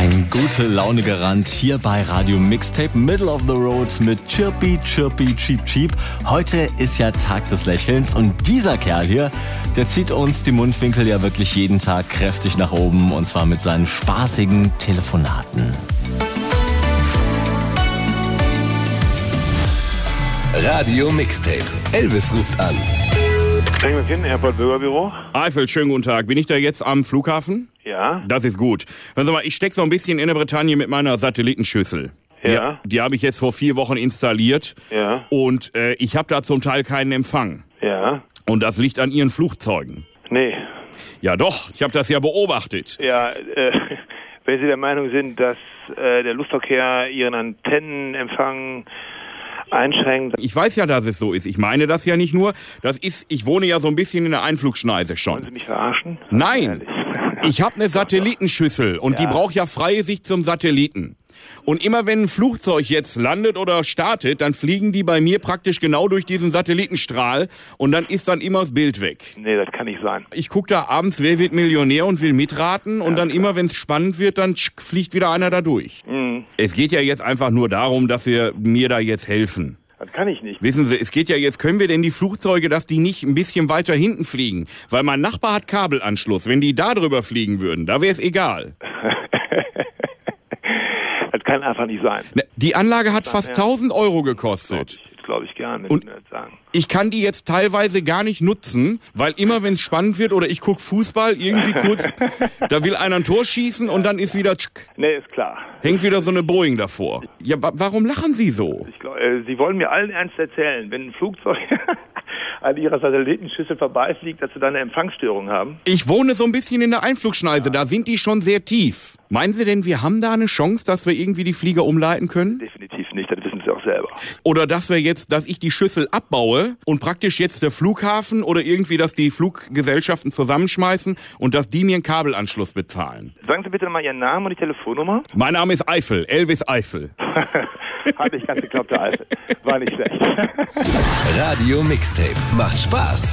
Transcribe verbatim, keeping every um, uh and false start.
Ein gute Laune-Garant hier bei Radio Mixtape Middle of the Road mit Chirpy, Chirpy, Cheep, Cheep. Heute ist ja Tag des Lächelns und dieser Kerl hier, der zieht uns die Mundwinkel ja wirklich jeden Tag kräftig nach oben und zwar mit seinen spaßigen Telefonaten. Radio Mixtape. Elvis ruft an. Airport Bürgerbüro. Eifel, schönen guten Tag. Bin ich da jetzt am Flughafen? Ja. Das ist gut. Hören Sie mal, ich stecke so ein bisschen in der Bretagne mit meiner Satellitenschüssel. Ja. Die, die habe ich jetzt vor vier Wochen installiert. Ja. Und äh, ich habe da zum Teil keinen Empfang. Ja. Und das liegt an Ihren Flugzeugen. Nee. Ja doch, ich habe das ja beobachtet. Ja, äh, wenn Sie der Meinung sind, dass äh, der Luftverkehr Ihren Antennenempfang einschränkt. Ich weiß ja, dass es so ist. Ich meine das ja nicht nur. Das ist, ich wohne ja so ein bisschen in der Einflugschneise schon. Wollen Sie mich verarschen? Nein, ich habe eine Satellitenschüssel und Ja. die braucht ja freie Sicht zum Satelliten. Und immer wenn ein Flugzeug jetzt landet oder startet, dann fliegen die bei mir praktisch genau durch diesen Satellitenstrahl und dann ist dann immer das Bild weg. Nee, das kann nicht sein. Ich gucke da abends, wer wird Millionär und will mitraten und dann immer, wenn es spannend wird, dann tsch, fliegt wieder einer da durch. Mhm. Es geht ja jetzt einfach nur darum, dass wir mir da jetzt helfen. Das kann ich nicht. Wissen Sie, es geht ja jetzt, können wir denn die Flugzeuge, dass die nicht ein bisschen weiter hinten fliegen? Weil mein Nachbar hat Kabelanschluss. Wenn die da drüber fliegen würden, da wäre es egal. Das kann einfach nicht sein. Ne, die Anlage hat fast Ja. tausend Euro Glaube gekostet. ich, glaube ich gern, wenn Und- Sie mir das sagen. Ich kann die jetzt teilweise gar nicht nutzen, weil immer wenn es spannend wird oder ich gucke Fußball, irgendwie kurz, da will einer ein Tor schießen und dann ist wieder, tschk, Nee, ist klar. hängt wieder so eine Boeing davor. Ja, wa- warum lachen Sie so? Ich glaub, äh, Sie wollen mir allen ernst erzählen, wenn ein Flugzeug an Ihrer Satellitenschüssel vorbeifliegt, dass Sie dann eine Empfangsstörung haben? Ich wohne so ein bisschen in der Einflugschneise, da sind die schon sehr tief. Meinen Sie denn, wir haben da eine Chance, dass wir irgendwie die Flieger umleiten können? Definitiv nicht, das wissen Sie auch selber. Oder dass wir jetzt, dass ich die Schüssel abbaue und praktisch jetzt der Flughafen oder irgendwie, dass die Fluggesellschaften zusammenschmeißen und dass die mir einen Kabelanschluss bezahlen. Sagen Sie bitte nochmal Ihren Namen und die Telefonnummer. Mein Name ist Eifel, Elvis Eifel. Hat nicht ganz geklappt, der Eifel. War nicht schlecht. Radio Mixtape. Macht Spaß.